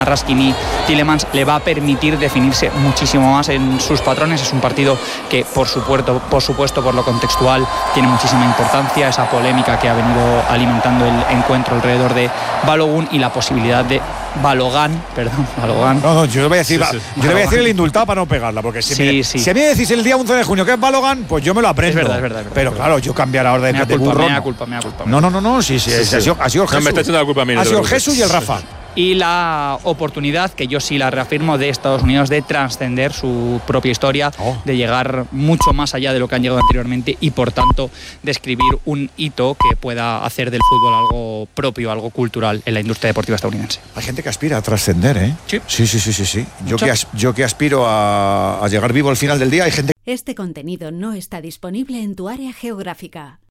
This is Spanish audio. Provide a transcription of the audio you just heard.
Raskin y Tielemans le va a permitir definirse muchísimo más en sus patrones. Es un partido que por supuesto por lo contextual tiene muchísima importancia, esa polémica que ha venido alimentando el encuentro alrededor de Balogun y la posibilidad de Balogun. No, yo le voy a decir, yo le voy a decir el indultado para no pegarla, porque si a mí me decís el día 11 de junio que es Balogun, pues yo me lo aprendo. Es verdad. Pero claro, yo cambiar ahora de burro. Me da culpa. No, sí. Ha sido Jesús. No me está echando la culpa a mí. Ha sido Jesús y el Rafa. Y la oportunidad, que yo sí la reafirmo, de Estados Unidos de trascender su propia historia, de llegar mucho más allá de lo que han llegado anteriormente y por tanto de escribir un hito que pueda hacer del fútbol algo propio, algo cultural en la industria deportiva estadounidense. Hay gente que aspira a trascender, ¿eh? Sí. Yo que aspiro a llegar vivo al final del día, hay gente. Este contenido no está disponible en tu área geográfica.